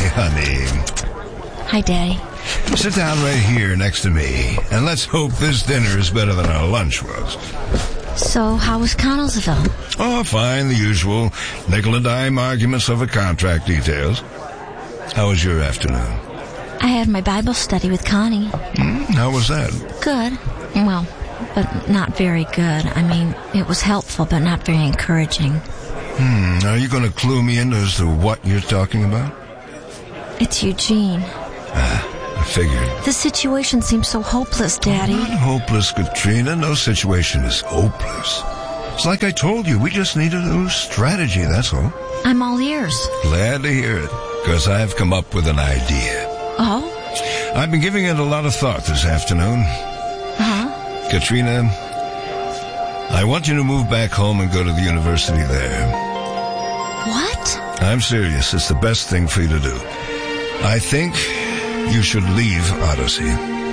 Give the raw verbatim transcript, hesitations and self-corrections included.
honey. Hi, Daddy. Sit down right here next to me, and let's hope this dinner is better than our lunch was. So, how was Connellsville? Oh, fine, the usual nickel and dime arguments over contract details. How was your afternoon? I had my Bible study with Connie. Hmm, how was that? Good. Well, but not very good. I mean, it was helpful, but not very encouraging. Hmm, are you going to clue me in as to what you're talking about? It's Eugene. Ah, I figured. The situation seems so hopeless, Daddy. Not hopeless, Katrina. No situation is hopeless. It's like I told you, we just need a new strategy, that's all. I'm all ears. Glad to hear it, because I've come up with an idea. Oh? I've been giving it a lot of thought this afternoon. Uh-huh. Katrina, I want you to move back home and go to the university there. What? I'm serious. It's the best thing for you to do. I think you should leave Odyssey.